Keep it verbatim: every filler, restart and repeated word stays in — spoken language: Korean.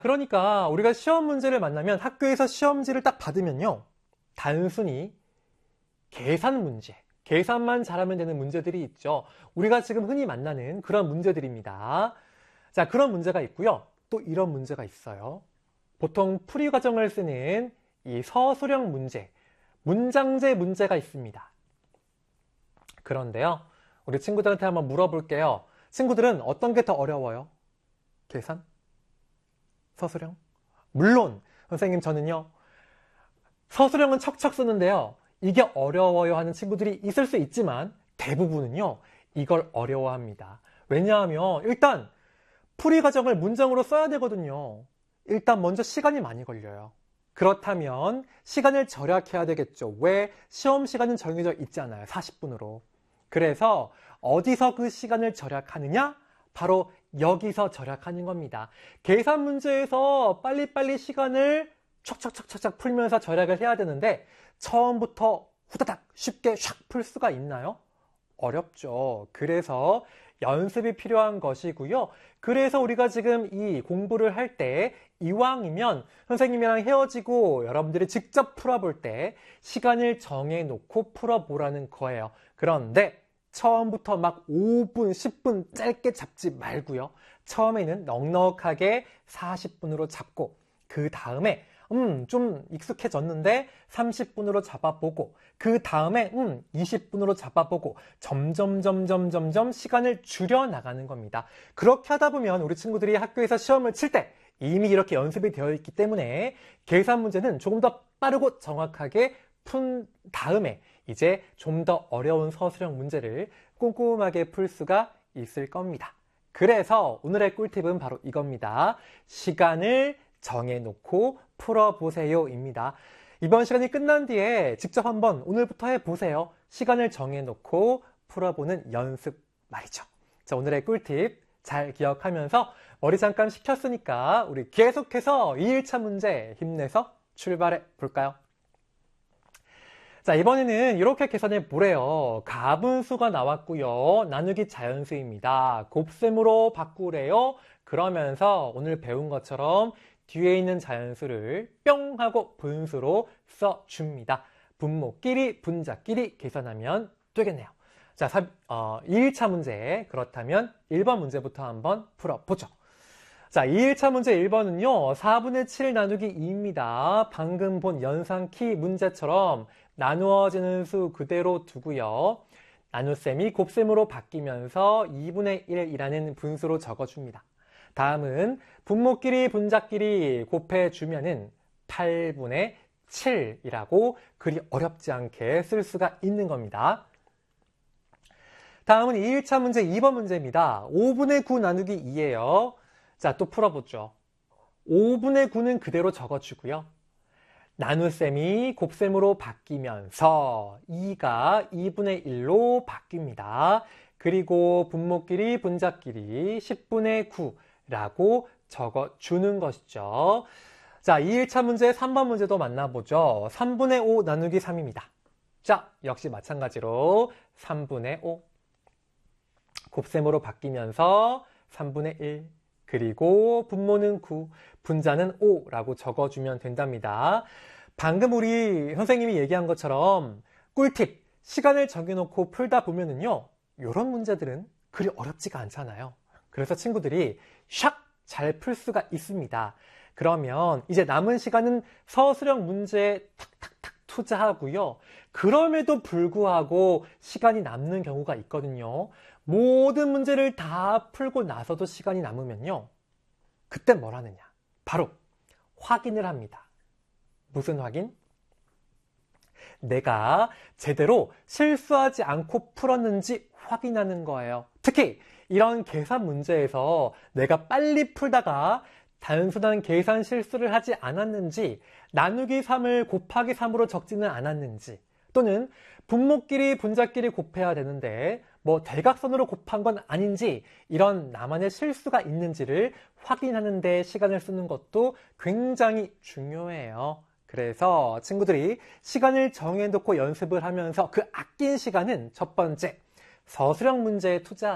그러니까 우리가 시험 문제를 만나면 학교에서 시험지를 딱 받으면요. 단순히 계산 문제, 계산만 잘하면 되는 문제들이 있죠. 우리가 지금 흔히 만나는 그런 문제들입니다. 자, 그런 문제가 있고요. 또 이런 문제가 있어요. 보통 풀이 과정을 쓰는 이 서술형 문제, 문장제 문제가 있습니다. 그런데요, 우리 친구들한테 한번 물어볼게요. 친구들은 어떤 게 더 어려워요? 계산? 서술형? 물론 선생님 저는요, 서술형은 척척 쓰는데요, 이게 어려워요 하는 친구들이 있을 수 있지만 대부분은요, 이걸 어려워합니다. 왜냐하면 일단 풀이 과정을 문장으로 써야 되거든요. 일단 먼저 시간이 많이 걸려요. 그렇다면 시간을 절약해야 되겠죠. 왜? 시험 시간은 정해져 있잖아요. 사십 분으로. 그래서 어디서 그 시간을 절약하느냐? 바로 여기서 절약하는 겁니다. 계산 문제에서 빨리빨리 시간을 척척척척 풀면서 절약을 해야 되는데 처음부터 후다닥 쉽게 샥 풀 수가 있나요? 어렵죠. 그래서 연습이 필요한 것이고요. 그래서 우리가 지금 이 공부를 할 때 이왕이면 선생님이랑 헤어지고 여러분들이 직접 풀어볼 때 시간을 정해놓고 풀어보라는 거예요. 그런데 처음부터 막 오 분, 십 분 짧게 잡지 말고요. 처음에는 넉넉하게 사십 분으로 잡고 그 다음에 음, 좀 익숙해졌는데 삼십 분으로 잡아보고 그 다음에 음, 이십 분으로 잡아보고 점점 점점 점점 시간을 줄여 나가는 겁니다. 그렇게 하다 보면 우리 친구들이 학교에서 시험을 칠 때 이미 이렇게 연습이 되어 있기 때문에 계산 문제는 조금 더 빠르고 정확하게 푼 다음에 이제 좀 더 어려운 서술형 문제를 꼼꼼하게 풀 수가 있을 겁니다. 그래서 오늘의 꿀팁은 바로 이겁니다. 시간을 정해놓고 풀어보세요 입니다. 이번 시간이 끝난 뒤에 직접 한번 오늘부터 해보세요. 시간을 정해놓고 풀어보는 연습 말이죠. 자, 오늘의 꿀팁 잘 기억하면서 머리 잠깐 식혔으니까 우리 계속해서 이 일차 문제 힘내서 출발해 볼까요? 자, 이번에는 이렇게 계산해 보래요. 가분수가 나왔고요. 나누기 자연수입니다. 곱셈으로 바꾸래요. 그러면서 오늘 배운 것처럼 뒤에 있는 자연수를 뿅 하고 분수로 써줍니다. 분모끼리 분자끼리 계산하면 되겠네요. 자, 어, 이 일차 문제, 그렇다면 일 번 문제부터 한번 풀어보죠. 자, 이 일차 문제 일 번은요, 사분의 칠 나누기 이입니다. 방금 본 연산키 문제처럼 나누어지는 수 그대로 두고요. 나눗셈이 곱셈으로 바뀌면서 이분의 일이라는 분수로 적어줍니다. 다음은 분모끼리 분자끼리 곱해주면은 팔분의 칠이라고 그리 어렵지 않게 쓸 수가 있는 겁니다. 다음은 이 일차 문제 이 번 문제입니다. 오분의 구 나누기 이예요. 자, 또 풀어보죠. 오분의 구는 그대로 적어주고요. 나눗셈이 곱셈으로 바뀌면서 이가 이분의 일로 바뀝니다. 그리고 분모끼리 분자끼리 십분의 구라고 적어주는 것이죠. 자, 이 일차 문제 삼 번 문제도 만나보죠. 삼분의 오 나누기 삼입니다. 자, 역시 마찬가지로 삼분의 오. 곱셈으로 바뀌면서 삼분의 일. 그리고 분모는 구, 분자는 오라고 적어주면 된답니다. 방금 우리 선생님이 얘기한 것처럼 꿀팁, 시간을 정해놓고 풀다 보면은요, 이런 문제들은 그리 어렵지가 않잖아요. 그래서 친구들이 샥 잘 풀 수가 있습니다. 그러면 이제 남은 시간은 서술형 문제에 탁탁탁 투자하고요. 그럼에도 불구하고 시간이 남는 경우가 있거든요. 모든 문제를 다 풀고 나서도 시간이 남으면요. 그때 뭘 하느냐? 바로 확인을 합니다. 무슨 확인? 내가 제대로 실수하지 않고 풀었는지 확인하는 거예요. 특히 이런 계산 문제에서 내가 빨리 풀다가 단순한 계산 실수를 하지 않았는지, 나누기 삼을 곱하기 삼으로 적지는 않았는지, 또는 분모끼리 분자끼리 곱해야 되는데 뭐 대각선으로 곱한 건 아닌지, 이런 나만의 실수가 있는지를 확인하는 데 시간을 쓰는 것도 굉장히 중요해요. 그래서 친구들이 시간을 정해놓고 연습을 하면서 그 아낀 시간은 첫 번째, 서술형 문제에 투자